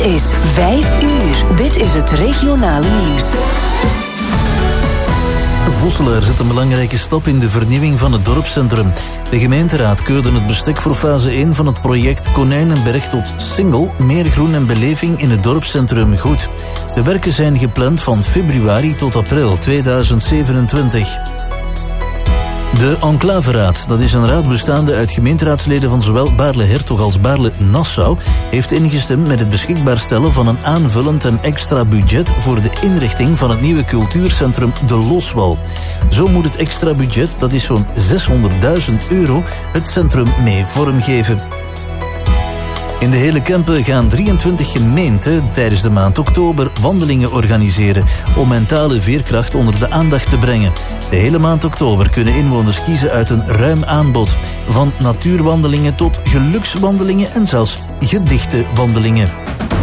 is 5 uur. Dit is het regionale nieuws. Vosselaar zet een belangrijke stap in de vernieuwing van het dorpscentrum. De gemeenteraad keurde het bestek voor fase 1 van het project Konijnenberg tot Singel, meer groen en beleving in het dorpscentrum goed. De werken zijn gepland van februari tot april 2027. De Enclaveraad, dat is een raad bestaande uit gemeenteraadsleden van zowel Baarle-Hertog als Baarle-Nassau, heeft ingestemd met het beschikbaar stellen van een aanvullend en extra budget voor de inrichting van het nieuwe cultuurcentrum De Loswal. Zo moet het extra budget, dat is zo'n €600.000, het centrum mee vormgeven. In de hele Kempen gaan 23 gemeenten tijdens de maand oktober wandelingen organiseren om mentale veerkracht onder de aandacht te brengen. De hele maand oktober kunnen inwoners kiezen uit een ruim aanbod. Van natuurwandelingen tot gelukswandelingen en zelfs gedichtenwandelingen.